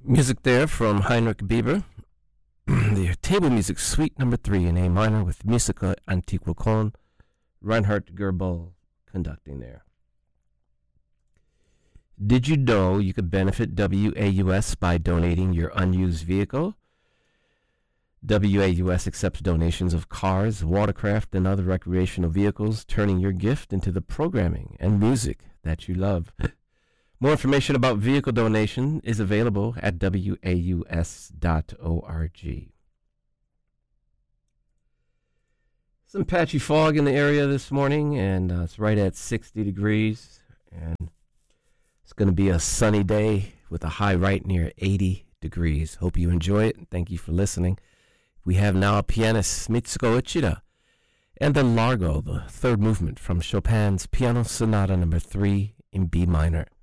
Music there from Heinrich Bieber. The table music suite number 3 in A minor with Musica Antiqua con Reinhard Goebel conducting there. Did you know you could benefit WAUS by donating your unused vehicle? WAUS accepts donations of cars, watercraft, and other recreational vehicles, turning your gift into the programming and music that you love. More information about vehicle donation is available at waus.org. Some patchy fog in the area this morning, and it's right at 60 degrees. And it's going to be a sunny day with a high right near 80 degrees. Hope you enjoy it, and thank you for listening. We have now pianist Mitsuko Uchida and the Largo, the third movement from Chopin's Piano Sonata number 3 in B minor.